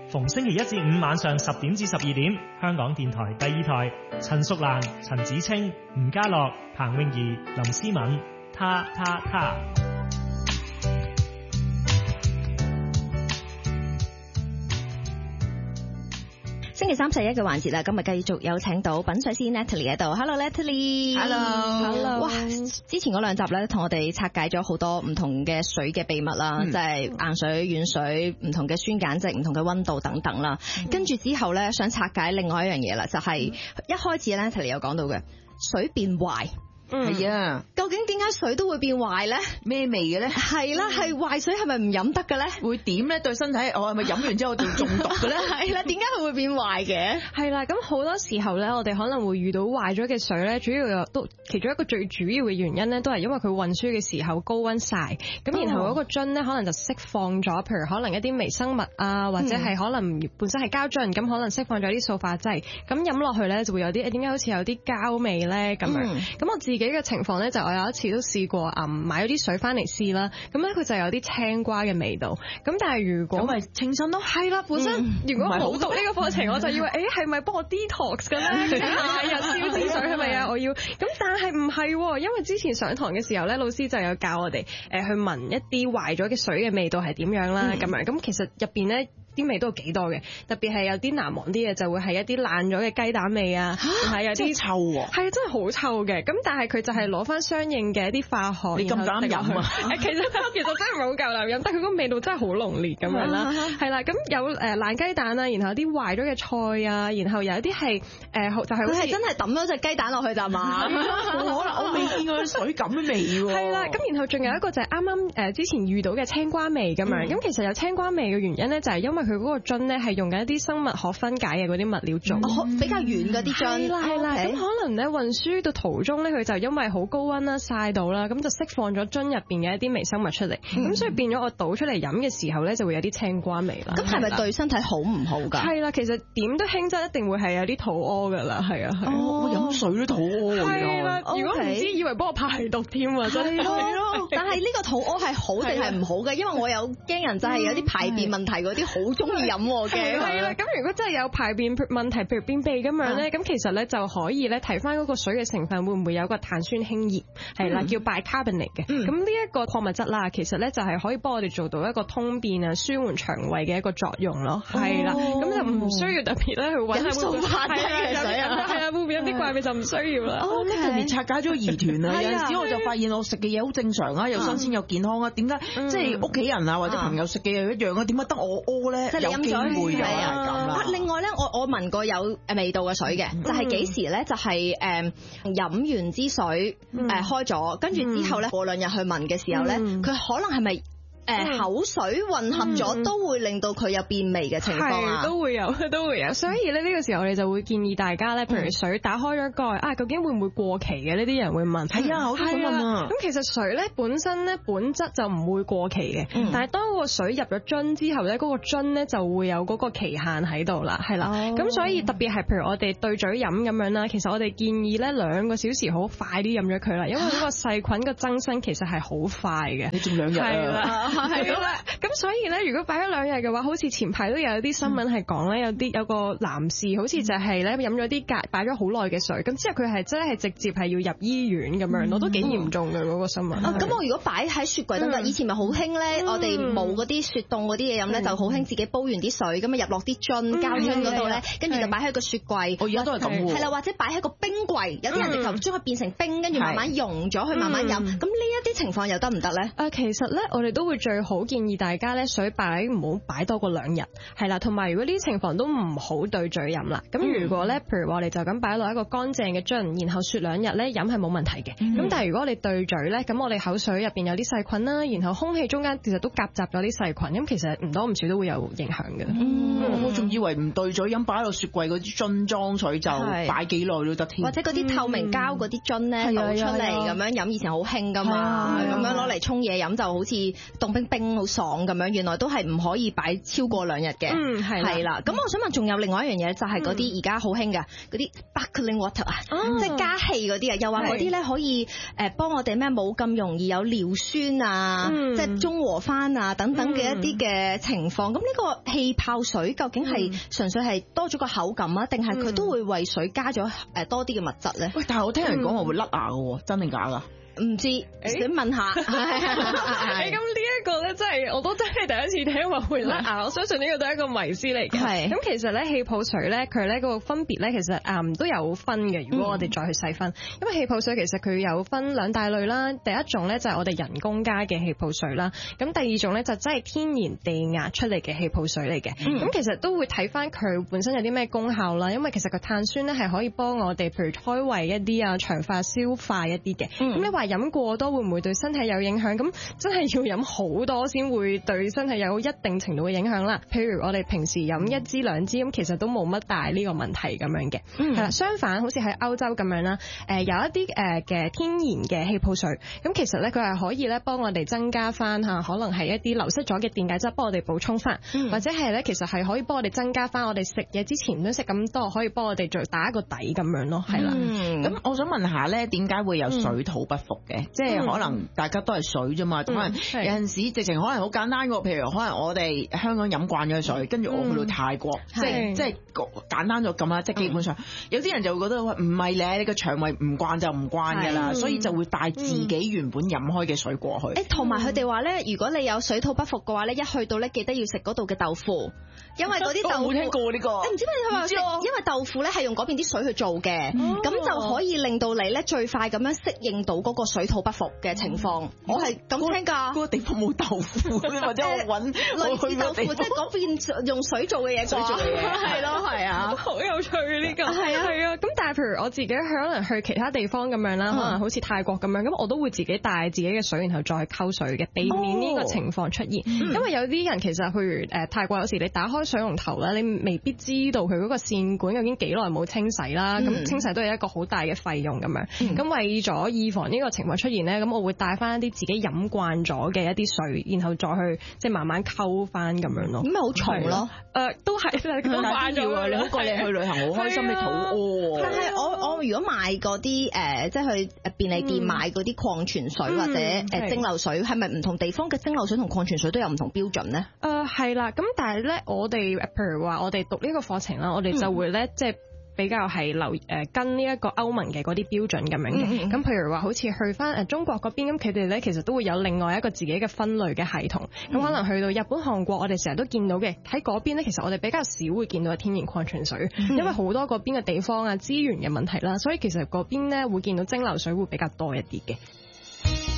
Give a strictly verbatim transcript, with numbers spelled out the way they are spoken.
逢星期一至五晚上十點至十二點，香港電台第二台，陳淑蘭、陳子清、吳家樂、彭詠儀、林思敏，他他他。 星期三十一嘅環節啦，今日繼續有請到品水師 Natalie 喺度。Hello Natalie。Hello。哇！之前嗰兩集咧，同我哋拆解咗好多唔同嘅水嘅秘密啦，即係硬水、軟水、唔同嘅酸鹼值、唔同嘅溫度等等啦。跟住之後咧，想拆解另外一樣嘢啦，就係一開始 Natalie 有講到嘅水變壞。 係啊， 究竟點解水都會變壞咧？ 咩味嘅咧？ 係啦，係壞水係咪唔飲得嘅咧？ 會點咧？對身體，我係咪飲完之後就中毒嘅咧？ 係啦，點解佢會變壞嘅？ 係啦，咁好多時候咧，我哋可能會遇到壞咗嘅水咧，主要有都其中一個最主要嘅原因咧，都係因為佢運輸嘅時候高溫曬，咁然後嗰個樽咧可能就釋放咗，譬如可能一啲微生物啊，或者係可能本身係膠樽，咁可能釋放咗啲塑化劑，咁飲落去咧就會有啲點解好似有啲膠味咧咁樣？咁我自己嘅情況咧，就我有一次都試過啊，買咗啲水翻嚟試啦，咁咧佢就有啲青瓜嘅味道，咁但係如果咁咪清新咯， 係啦，本身、嗯、如果冇讀呢個課程，我就以為誒係咪幫我 detox 嘅咧？係日燒支水係咪啊？我要咁，但係唔係，因為之前上堂嘅時候咧，老師就有教我哋誒去聞一啲壞咗嘅水嘅味道係點樣啦，咁、嗯、樣咁其實入邊咧。啲味都有幾多嘅，特別係有啲難忘啲嘅，就會係一啲爛咗嘅雞蛋味啊，係有啲臭喎， 係啊，真係好臭嘅。咁但係佢就係攞翻相應嘅一啲化學， 你咁膽飲啊？ 其實其實真係唔係好夠膽飲，但係佢個味道真係好濃烈咁樣啦。係啦，咁有誒爛雞蛋啊，然後啲壞咗嘅菜啊，然後有一啲係誒就係佢係真係抌咗隻雞蛋落去咋嘛？ 可能我未見過水咁嘅味喎。 係啦，咁然後仲有一個就係啱啱誒之前遇到嘅青瓜味咁樣。咁、嗯、其實有青瓜味嘅原因咧，就係因為佢嗰個樽咧係用緊一啲生物可分解嘅嗰啲物料做， 嗯、比較軟嗰啲樽。 係啦係啦，咁、okay. 可能咧運輸到途中咧，佢就因為好高溫啦曬到啦，咁就釋放咗樽入邊嘅一啲微生物出嚟，咁、嗯、所以變咗我倒出嚟飲嘅時候咧，就會有啲青瓜味啦。 咁係咪對身體好唔好㗎？ 係啦，其實點都輕則一定會係有啲肚屙㗎啦，係啊。 哦，我飲水都肚屙㗎。 係啦，如果唔知以為幫我排毒添啊，真係。 但係呢個肚屙係好定係唔好嘅？因為我有驚人就係有啲排便問題嗰啲好中意飲嘅。 係啦，咁如果真係有排便問題，譬如便秘咁樣咧，咁、啊、其實咧就可以咧睇翻嗰個水嘅成分會唔會有個碳酸氫鹽，係啦、嗯，叫 bicarbonate 嘅。咁呢一個礦物質啦，其實咧就係可以幫我哋做到一個通便啊、舒緩腸胃嘅一個作用咯。係、哦、啦，咁就唔需要特別咧去揾下塑化劑嘅水啊。 係啊，會唔會有啲怪味就唔需要啦。 哦，呢特別拆解咗疑團啊！有陣時我就發現我食嘅嘢好正常啊，又新鮮又健康啊，點解即係屋企人啊或者朋友食嘅又一樣啊？點解得我屙咧？有機會又係咁啦。 另外咧，我我聞過有誒味道嘅水嘅、嗯，就係幾時咧？就係誒飲完支水誒、嗯呃、開咗，跟住之後咧過兩日去聞嘅時候咧，佢、嗯、可能係咪？誒、嗯、口水混合咗、嗯、都會令到佢有變味嘅情況啊， 都會有，都會有。所以咧呢個時候我哋就會建議大家咧，譬如水打開咗蓋、嗯、啊，究竟會唔會過期嘅？呢啲人會問。係、嗯、啊，我都想問啊。咁其實水咧本身咧本質就唔會過期嘅、嗯，但係當個水入咗樽之後咧，嗰、嗰個樽咧就會有嗰個期限喺度啦，係啦。咁、哦、所以特別係譬如我哋對嘴飲咁樣啦，其實我哋建議咧兩個小時好快啲飲咗佢啦，因為嗰個細菌嘅增生其實係好快嘅。 你仲兩日啊？ 係啦，咁所以咧，如果擺咗兩日嘅話，好似前排都有啲新聞係講咧，有啲有個男士好似就係咧飲咗啲隔擺咗好耐嘅水，咁之後佢係真係直接係要入醫院咁樣，我、嗯、都幾嚴重嘅嗰、嗰個新聞。咁、啊、我如果擺喺雪櫃得唔得？以前咪好興咧，我哋冇嗰啲雪凍嗰啲嘢飲咧，就好興自己煲完啲水咁啊入落啲樽膠樽嗰度咧，跟住就擺喺個雪櫃。 我而家都係咁喎。係啦， 或者擺喺個冰櫃，有啲人直頭將佢變成冰，跟住慢慢溶咗去慢慢飲。咁呢一啲情況又得唔得咧？ 啊，其實咧，我哋都會最好建議大家咧水擺唔好擺多過兩日，係啦，同埋如果呢啲情況都唔好對嘴飲啦。咁如果咧，譬如話我哋就咁擺落一個乾淨嘅樽，然後雪兩日咧飲係冇問題嘅。咁、嗯、但係如果我哋對嘴咧，咁我哋口水入邊有啲細菌啦，然後空氣中間其實都夾雜咗啲細菌，咁其實唔多唔少都會有影響嘅。 嗯、我仲以為唔對嘴飲擺落雪櫃嗰啲樽裝水就擺幾耐都得添， 或者嗰啲透明膠嗰啲樽咧倒出嚟咁樣飲，以前好興噶嘛，咁樣攞嚟沖嘢飲就好似凍凍冰冰好爽咁樣，原來都係唔可以擺超過兩日嘅。 嗯，係係啦。咁我想問，仲有另外一樣嘢，就係嗰啲而家好興嘅嗰啲 sparkling water 啊，即係加氣嗰啲啊，又話嗰啲咧可以誒幫我哋咩冇咁容易有尿酸啊，即係中和翻啊等等嘅一啲嘅情況。咁呢個氣泡水究竟係純粹係多咗個口感啊，定係佢都會為水加咗誒多啲嘅物質咧？ 喂，但係我聽人講話會甩牙嘅喎，真定假㗎？ 唔知，想問下。 咁呢一個咧，真係我都真係第一次聽話會甩牙。我相信呢個都係一個迷思嚟嘅。係。咁其實咧，氣泡水咧，佢咧個分別咧，其實誒都有分嘅。如果我哋再去細分，因為氣泡水其實佢有分兩大類啦。第一種咧就係我哋人工加嘅氣泡水啦。咁第二種咧就真係天然地壓出嚟嘅氣泡水嚟嘅。咁其實都會睇翻佢本身有啲咩功效啦。因為其實個碳酸咧係可以幫我哋，譬如開胃一啲啊，腸化消化一啲嘅。咁你話飲過多會唔會對身體有影響？咁真係要飲好多先會對身體有一定程度嘅影響啦。譬如我哋平時飲一支兩支咁，其實都冇乜大呢個問題咁樣嘅。係啦、嗯，相反好似喺歐洲咁樣啦，誒有一啲誒嘅天然嘅氣泡水，咁其實咧佢係可以咧幫我哋增加翻嚇，可能係一啲流失咗嘅電解質幫我哋補充翻，嗯、或者係咧其實係可以幫我哋增加翻我哋食嘢之前都食咁多，可以幫我哋再打一個底咁樣咯，係啦。咁、 嗯、我想問下咧，點解會有水土不服嘅？嗯、即係可能大家都係水啫嘛，可能、嗯、有陣時直情可能好簡單嘅，譬如可能我哋香港飲慣咗水，跟住我去到泰國，嗯、即係即係簡單咗咁啦，即係基本上、嗯、有啲人就會覺得喂，唔係咧，你個腸胃唔慣就唔慣㗎啦，嗯、所以就會帶自己原本飲開嘅水過去。 誒、嗯，同埋佢哋話咧，如果你有水土不服嘅話咧，一去到咧記得要食嗰度嘅豆腐，因為嗰啲豆腐我冇聽過呢、呢個， 你唔知咩？佢話因為豆腐咧係用嗰邊啲水去做嘅，咁、嗯、就可以令到你咧最快咁樣適應到嗰個水土不服嘅情況。嗯、我係咁聽㗎。 嗰個地方冇豆腐，或者我揾類似豆腐，即係嗰邊用水做嘅嘢，水做嘅嘢，係咯，係啊， 好有趣呢個，係啊係啊。咁但係譬如我自己可能去其他地方咁樣啦，可能好似泰國咁樣，咁我都會自己帶自己嘅水，然後再溝水嘅，避免呢個情況出現。因為有啲人其實譬如誒泰國有時你打開水龍頭咧，你未必知道佢嗰個線管究竟幾耐冇清洗啦，咁清洗都係一個好大嘅費用咁樣。咁為咗預防呢個情況出現咧，咁我會帶翻一啲自己飲慣咗嘅一啲水，然後再去即係慢慢溝翻咁樣咯。咁咪好重咯？誒，都係都慣咗啊！ 你好過你去旅行好開心，你肚屙。 但係我我如果買嗰啲誒，即係去便利店買嗰啲礦泉水或者誒蒸餾水，係咪唔同地方嘅蒸餾水同礦泉水都有唔同標準咧？ 誒係啦，咁但係咧，我哋譬如話我哋讀呢個課程啦，我哋就會咧即係。比較係留誒跟呢一個歐盟嘅嗰啲標準咁樣嘅，咁、嗯、譬如話好似去翻誒中國嗰邊，咁佢哋咧其實都會有另外一個自己嘅分類嘅系統，咁、嗯、可能去到日本、韓國，我哋成日都見到嘅，喺嗰邊咧其實我哋比較少會見到天然礦泉水，嗯、因為好多嗰邊嘅地方啊資源嘅問題啦，所以其實嗰邊咧會見到蒸餾水會比較多一啲嘅。